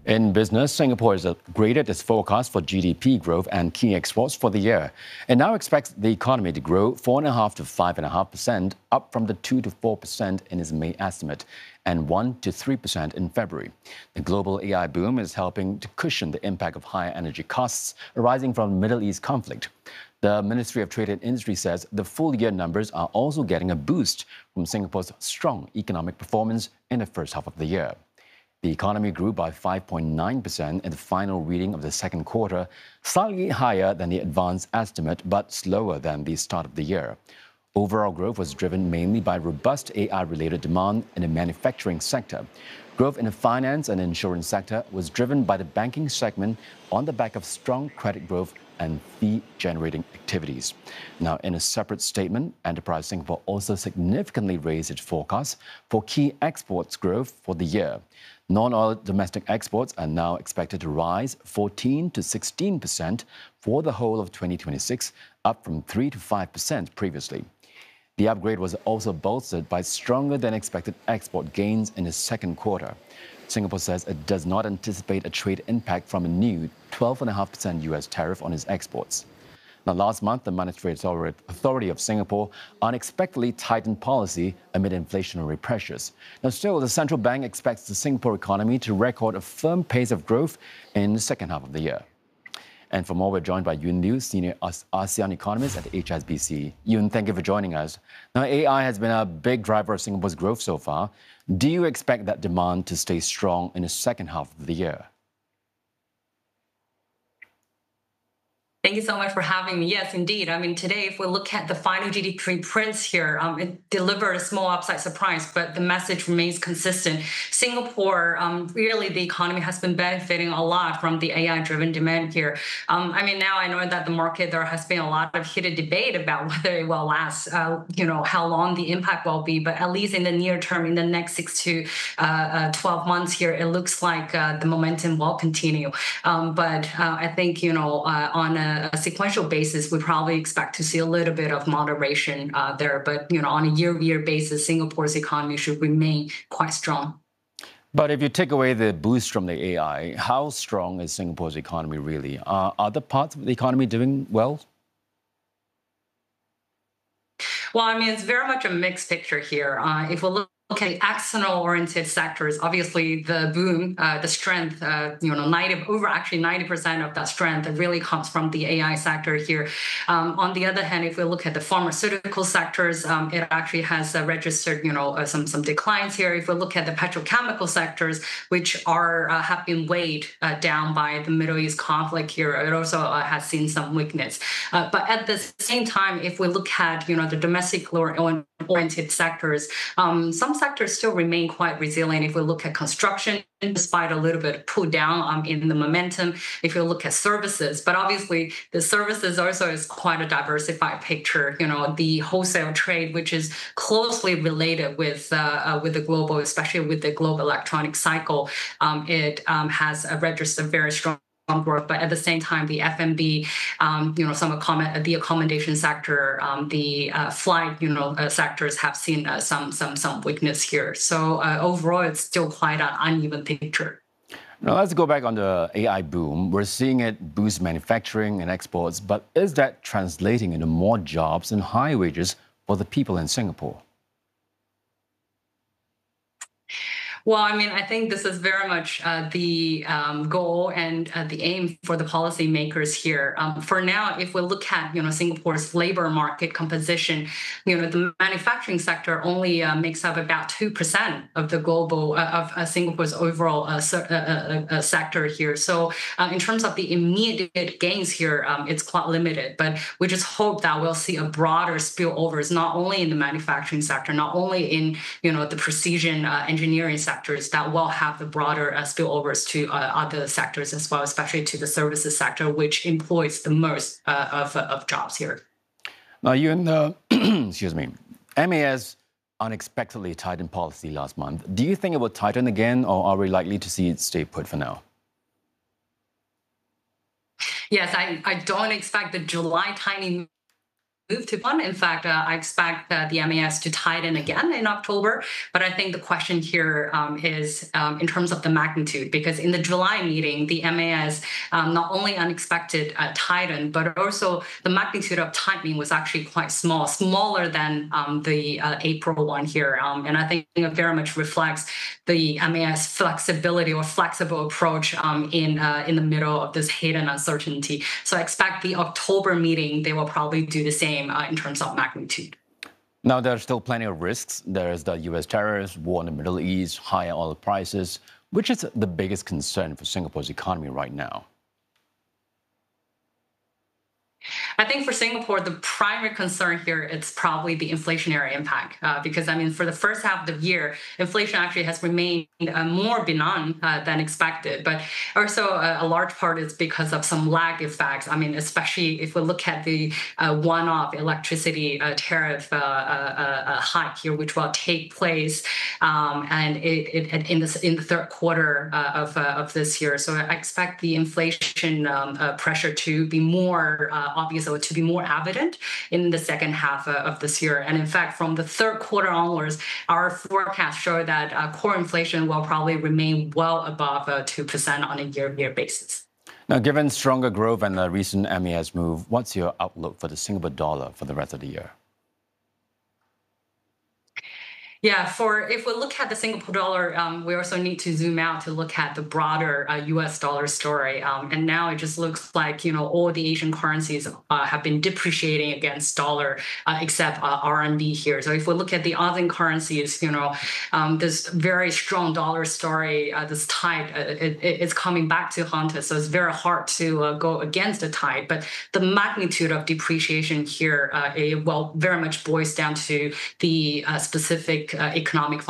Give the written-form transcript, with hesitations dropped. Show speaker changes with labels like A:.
A: In business, Singapore has upgraded its forecast for GDP growth and key exports for the year. It now expects the economy to grow 4.5% to 5.5%, up from the 2% to 4% in its May estimate, and 1% to 3% in February. The global AI boom is helping to cushion the impact of higher energy costs arising from the Middle East conflict. The Ministry of Trade and Industry says the full-year numbers are also getting a boost from Singapore's strong economic performance in the first half of the year. The economy grew by 5.9% in the final reading of the second quarter, slightly higher than the advanced estimate, but slower than the start of the year. Overall growth was driven mainly by robust AI-related demand in the manufacturing sector. Growth in the finance and insurance sector was driven by the banking segment on the back of strong credit growth and fee-generating activities. Now, in a separate statement, Enterprise Singapore also significantly raised its forecast for key exports growth for the year. Non-oil domestic exports are now expected to rise 14 to 16% for the whole of 2026, up from 3 to 5% previously. The upgrade was also bolstered by stronger than expected export gains in the second quarter. Singapore says it does not anticipate a trade impact from a new 12.5% US tariff on its exports. Now, last month, the Monetary Authority of Singapore unexpectedly tightened policy amid inflationary pressures. Now, still, the central bank expects the Singapore economy to record a firm pace of growth in the second half of the year. And for more, we're joined by Yuen Liu, Senior ASEAN Economist at HSBC. Yuen, thank you for joining us. Now, AI has been a big driver of Singapore's growth so far. Do you expect that demand to stay strong in the second half of the year?
B: Thank you so much for having me. Yes, indeed. I mean, today, if we look at the final GDP prints here, it delivered a small upside surprise, but the message remains consistent. Singapore, really, the economy has been benefiting a lot from the AI-driven demand here. Now I know that the market, there has been a lot of heated debate about whether it will last, how long the impact will be, but at least in the near term, in the next 6 to 12 months here, it looks like the momentum will continue. But I think, on a sequential basis, we probably expect to see a little bit of moderation there. But, on a year-over-year basis, Singapore's economy should remain quite strong.
A: But if you take away the boost from the AI, how strong is Singapore's economy really? Are other parts of the economy doing well?
B: Well, it's very much a mixed picture here. If we look at external-oriented sectors, obviously the boom, the strength, over 90% of that strength really comes from the AI sector here. On the other hand, if we look at the pharmaceutical sectors, it actually has registered, some declines here. If we look at the petrochemical sectors, which have been weighed down by the Middle East conflict here, it also has seen some weakness. But at the same time, if we look at, the domestic-oriented sectors, some sectors still remain quite resilient. If we look at construction, despite a little bit pull down in the momentum, if you look at services, but obviously the services also is quite a diversified picture. The wholesale trade, which is closely related with the global, especially with the global electronic cycle, it has registered very strong growth, but at the same time, the F&B, the accommodation sector, the flight, sectors have seen some weakness here. So overall, it's still quite an uneven picture.
A: Now, let's go back on the AI boom. We're seeing it boost manufacturing and exports, but is that translating into more jobs and high wages for the people in Singapore?
B: Well, I think this is very much the goal and the aim for the policymakers here. For now, if we look at Singapore's labor market composition, the manufacturing sector only makes up about 2% of the global of Singapore's overall sector here. So in terms of the immediate gains here, it's quite limited. But we just hope that we'll see a broader spillovers, not only in the manufacturing sector, not only in the precision engineering sectors, that will have the broader spillovers to other sectors as well, especially to the services sector, which employs the most of jobs here.
A: Now, excuse me, MAS unexpectedly tightened policy last month. Do you think it will tighten again, or are we likely to see it stay put for now?
B: Yes, I don't expect the July tightening to one. In fact, I expect the MAS to tighten again in October. But I think the question here is in terms of the magnitude, because in the July meeting, the MAS not only unexpected tightened, but also the magnitude of tightening was actually quite small, smaller than the April one here. And I think it very much reflects the MAS flexibility or flexible approach in the middle of this hidden uncertainty. So I expect the October meeting, they will probably do the same in terms of magnitude.
A: Now, there are still plenty of risks. There is the U.S. tariffs, war in the Middle East, higher oil prices. Which is the biggest concern for Singapore's economy right now?
B: I think for Singapore, the primary concern here is probably the inflationary impact, because I mean, for the first half of the year, inflation actually has remained more benign than expected. But also a large part is because of some lag effects. I mean, especially if we look at the one-off electricity tariff hike here, which will take place and in the third quarter of this year. So I expect the inflation pressure to be more obvious or to be more evident in the second half of this year. And in fact, from the third quarter onwards, our forecasts show that core inflation will probably remain well above 2% on a year-to-year basis.
A: Now, given stronger growth and the recent MAS move, what's your outlook for the Singapore dollar for the rest of the year?
B: Yeah, if we look at the Singapore dollar, we also need to zoom out to look at the broader US dollar story. And now it just looks like, all the Asian currencies have been depreciating against dollar, except RMB here. So if we look at the other currencies, this very strong dollar story, this tide, it's coming back to haunt us. So it's very hard to go against the tide. But the magnitude of depreciation here, it very much boils down to the specific economic